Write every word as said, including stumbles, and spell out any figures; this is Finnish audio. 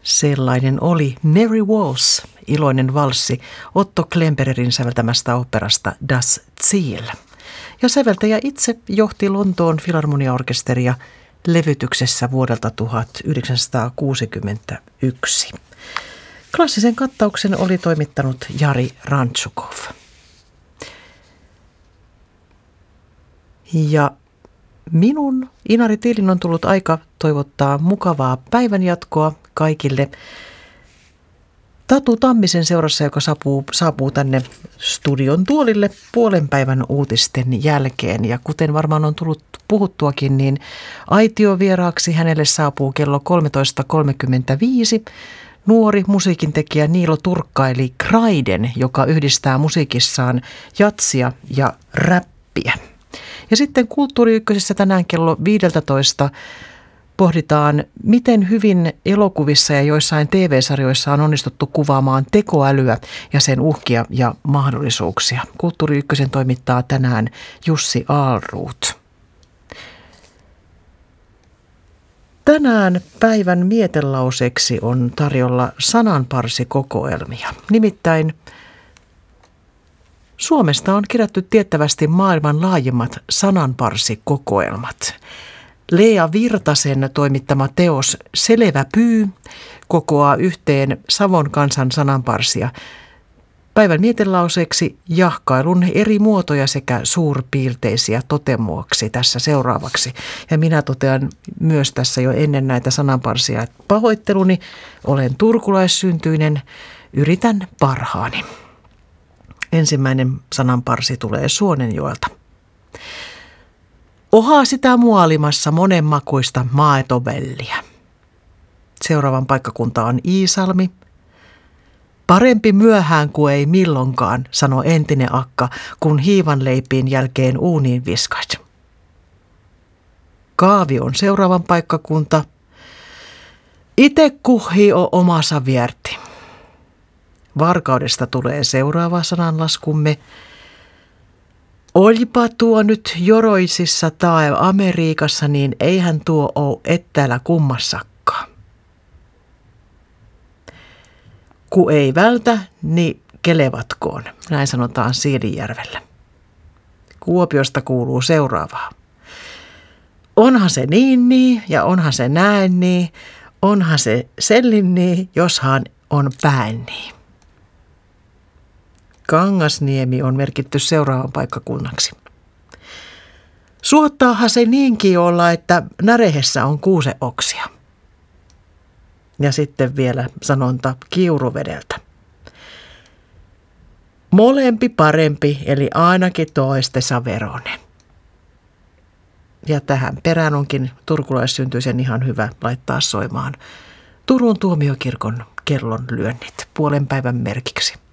Sellainen oli Mary Walsh, iloinen valssi, Otto Klempererin säveltämästä oopperasta Das Ziel. Ja säveltäjä itse johti Lontoon Filharmoniaorkesteria levytyksessä vuodelta tuhatyhdeksänsataakuusikymmentäyksi. Klassisen kattauksen oli toimittanut Jari Rantsukov. Ja minun, Inari Tiilin, on tullut aika toivottaa mukavaa päivänjatkoa kaikille Tatu Tammisen seurassa, joka saapuu, saapuu tänne studion tuolille puolen päivän uutisten jälkeen. Ja kuten varmaan on tullut puhuttuakin, niin aitiovieraaksi hänelle saapuu kello kolmetoista kolmekymmentäviisi nuori musiikintekijä Niilo Turkka eli Kraiden, joka yhdistää musiikissaan jatsia ja räppiä. Ja sitten Kulttuuri Ykkösessä tänään kello viisitoista pohditaan, miten hyvin elokuvissa ja joissain T V-sarjoissa on onnistuttu kuvaamaan tekoälyä ja sen uhkia ja mahdollisuuksia. Kulttuuri Ykkösen toimittaa tänään Jussi Aalruut. Tänään päivän mietelauseeksi on tarjolla sananparsikokoelmia. Nimittäin Suomesta on kerätty tiettävästi maailman laajimmat sananparsikokoelmat. Lea Virtasen toimittama teos Selevä pyy kokoaa yhteen Savon kansan sananparsia. Päivän mietelauseeksi jahkailun eri muotoja sekä suurpiirteisiä totemuaksi tässä seuraavaksi. Ja minä totean myös tässä jo ennen näitä sananparsia, että pahoitteluni, olen turkulaissyntyinen, yritän parhaani. Ensimmäinen sananparsi tulee Suonenjoelta. Ohaa sitä mualimassa monenmakuista maetovelliä. Seuraavan paikkakunta on Iisalmi. Parempi myöhään kuin ei milloinkaan, sanoi entinen akka, kun hiivanleipiin jälkeen uuniin viskat. Kaavi on seuraavan paikkakunta. Ite kuhii o omassa vierti. Varkaudesta tulee seuraava sananlaskumme. Olipa tuo nyt joroisissa tai Amerikassa, niin eihän tuo ole ettäällä kummassakaan. Ku ei vältä, niin kelevatkoon, näin sanotaan Siilinjärvellä. Kuopiosta kuuluu seuraavaa. Onhan se niin niin ja onhan se näin niin, onhan se sellin niin, joshan on päin niin. Kangasniemi on merkitty seuraavan paikkakunnaksi. Suottaahan se niinkin olla, että närehessä on kuuseoksia. Ja sitten vielä sanonta Kiuruvedeltä. Molempi parempi, eli ainakin toistensa veronen. Ja tähän perään onkin turkulaissyntyisen ihan hyvä laittaa soimaan Turun tuomiokirkon kellonlyönnit puolen päivän merkiksi.